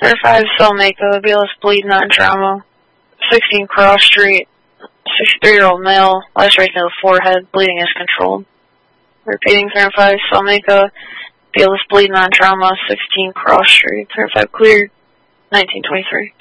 35 Salmaco, BLS bleed, non-trauma. 16 Cross Street, 63-year-old male, last right near the forehead, bleeding is controlled. Repeating, 35 Salmaco, BLS bleed, non-trauma, 16 Cross Street, 35 cleared, 1923.